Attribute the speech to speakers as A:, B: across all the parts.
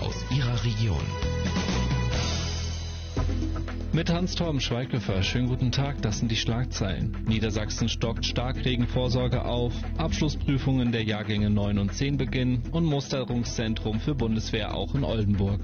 A: aus Ihrer Region.
B: Mit Hans-Torben Schweighöfer, schönen guten Tag, das sind die Schlagzeilen. Niedersachsen stockt Starkregenvorsorge auf, Abschlussprüfungen der Jahrgänge 9 und 10 beginnen und Musterungszentrum für Bundeswehr auch in Oldenburg.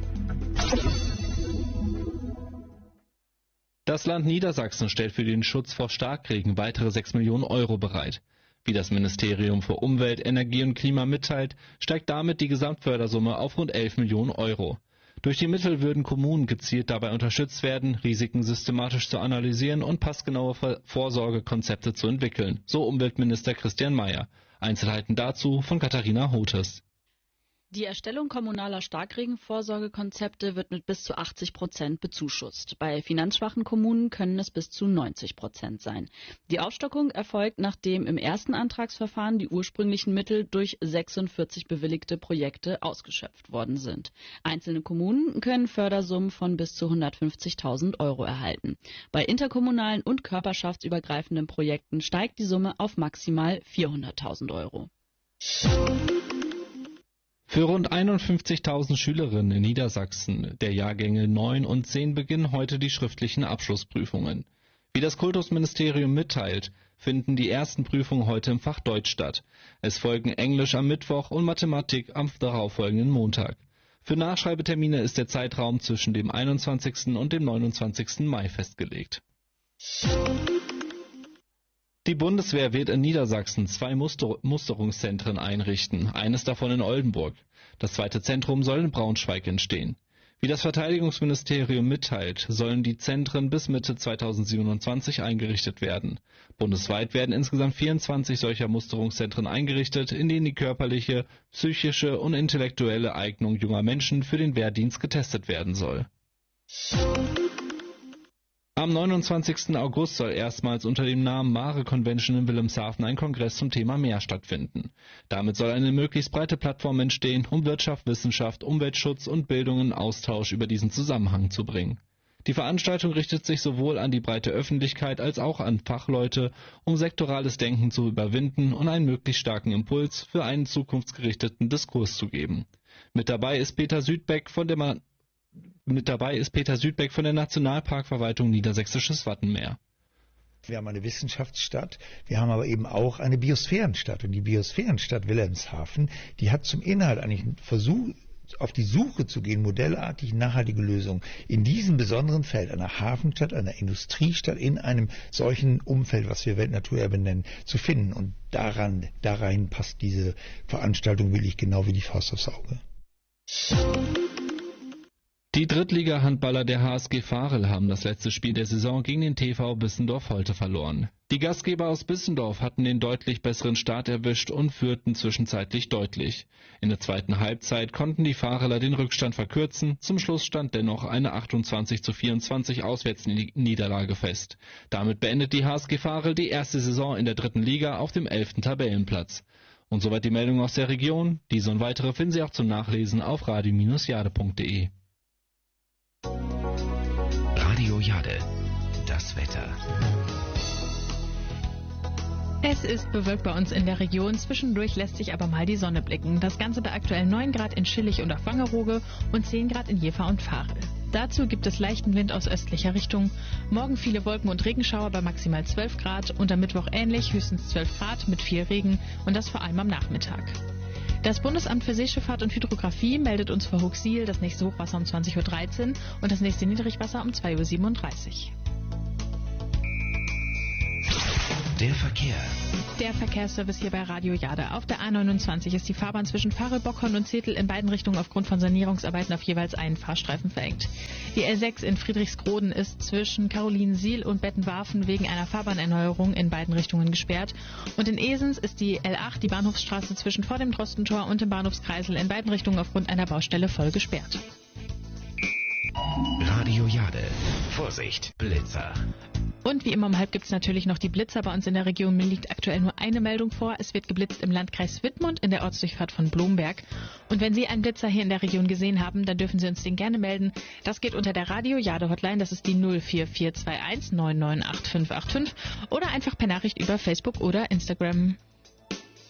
B: Das Land Niedersachsen stellt für den Schutz vor Starkregen weitere 6 Millionen Euro bereit. Wie das Ministerium für Umwelt, Energie und Klima mitteilt, steigt damit die Gesamtfördersumme auf rund 11 Millionen Euro. Durch die Mittel würden Kommunen gezielt dabei unterstützt werden, Risiken systematisch zu analysieren und passgenaue Vorsorgekonzepte zu entwickeln, so Umweltminister Christian Mayer. Einzelheiten dazu von Katharina Hotes.
C: Die Erstellung kommunaler Starkregenvorsorgekonzepte wird mit bis zu 80% bezuschusst. Bei finanzschwachen Kommunen können es bis zu 90% sein. Die Aufstockung erfolgt, nachdem im ersten Antragsverfahren die ursprünglichen Mittel durch 46 bewilligte Projekte ausgeschöpft worden sind. Einzelne Kommunen können Fördersummen von bis zu 150.000 Euro erhalten. Bei interkommunalen und körperschaftsübergreifenden Projekten steigt die Summe auf maximal 400.000 Euro.
B: Für rund 51.000 Schülerinnen in Niedersachsen der Jahrgänge 9 und 10 beginnen heute die schriftlichen Abschlussprüfungen. Wie das Kultusministerium mitteilt, finden die ersten Prüfungen heute im Fach Deutsch statt. Es folgen Englisch am Mittwoch und Mathematik am darauffolgenden Montag. Für Nachschreibetermine ist der Zeitraum zwischen dem 21. und dem 29. Mai festgelegt. Die Bundeswehr wird in Niedersachsen 2 Musterungszentren einrichten, eines davon in Oldenburg. Das zweite Zentrum soll in Braunschweig entstehen. Wie das Verteidigungsministerium mitteilt, sollen die Zentren bis Mitte 2027 eingerichtet werden. Bundesweit werden insgesamt 24 solcher Musterungszentren eingerichtet, in denen die körperliche, psychische und intellektuelle Eignung junger Menschen für den Wehrdienst getestet werden soll. Am 29. August soll erstmals unter dem Namen Mare Convention in Wilhelmshaven ein Kongress zum Thema Meer stattfinden. Damit soll eine möglichst breite Plattform entstehen, um Wirtschaft, Wissenschaft, Umweltschutz und Bildung in Austausch über diesen Zusammenhang zu bringen. Die Veranstaltung richtet sich sowohl an die breite Öffentlichkeit als auch an Fachleute, um sektorales Denken zu überwinden und einen möglichst starken Impuls für einen zukunftsgerichteten Diskurs zu geben. Mit dabei ist Peter Südbeck von der Nationalparkverwaltung Niedersächsisches Wattenmeer.
D: Wir haben eine Wissenschaftsstadt, wir haben aber eben auch eine Biosphärenstadt. Und die Biosphärenstadt Wilhelmshaven, die hat zum Inhalt eigentlich einen Versuch, auf die Suche zu gehen, modellartig nachhaltige Lösungen in diesem besonderen Feld, einer Hafenstadt, einer Industriestadt, in einem solchen Umfeld, was wir Weltnaturerbe nennen, zu finden. Und darein passt diese Veranstaltung wirklich genau wie die Faust aufs Auge.
B: Die Drittliga-Handballer der HSG Varel haben das letzte Spiel der Saison gegen den TV Bissendorf-Holte verloren. Die Gastgeber aus Bissendorf hatten den deutlich besseren Start erwischt und führten zwischenzeitlich deutlich. In der zweiten Halbzeit konnten die Vareler den Rückstand verkürzen, zum Schluss stand dennoch eine 28:24 Auswärtsniederlage fest. Damit beendet die HSG Varel die erste Saison in der dritten Liga auf dem 11. Tabellenplatz. Und soweit die Meldung aus der Region. Diese und weitere finden Sie auch zum Nachlesen auf radio-jade.de.
A: Radio Jade, das Wetter.
E: Es ist bewölkt bei uns in der Region, zwischendurch lässt sich aber mal die Sonne blicken. Das Ganze bei aktuell 9 Grad in Schillig und auf Wangerooge und 10 Grad in Jever und Varel. Dazu gibt es leichten Wind aus östlicher Richtung. Morgen viele Wolken und Regenschauer bei maximal 12 Grad und am Mittwoch ähnlich, höchstens 12 Grad mit viel Regen und das vor allem am Nachmittag. Das Bundesamt für Seeschifffahrt und Hydrographie meldet uns für Hochsiel das nächste Hochwasser um 20:13 Uhr und das nächste Niedrigwasser um 2:37 Uhr.
A: Der Verkehr.
E: Der Verkehrsservice hier bei Radio Jade. Auf der A29 ist die Fahrbahn zwischen Varel, Bockhorn und Zetel in beiden Richtungen aufgrund von Sanierungsarbeiten auf jeweils einen Fahrstreifen verengt. Die L6 in Friedrichsgroden ist zwischen Carolinensiel und Bettenwarfen wegen einer Fahrbahnerneuerung in beiden Richtungen gesperrt. Und in Esens ist die L8, die Bahnhofsstraße zwischen vor dem Drostentor und dem Bahnhofskreisel in beiden Richtungen aufgrund einer Baustelle voll gesperrt.
A: Radio Jade. Vorsicht, Blitzer.
E: Und wie immer um halb gibt es natürlich noch die Blitzer. Bei uns in der Region. Mir liegt aktuell nur eine Meldung vor. Es wird geblitzt im Landkreis Wittmund in der Ortsdurchfahrt von Blomberg. Und wenn Sie einen Blitzer hier in der Region gesehen haben, dann dürfen Sie uns den gerne melden. Das geht unter der Radio Jade Hotline. Das ist die 04421 998585 oder einfach per Nachricht über Facebook oder Instagram.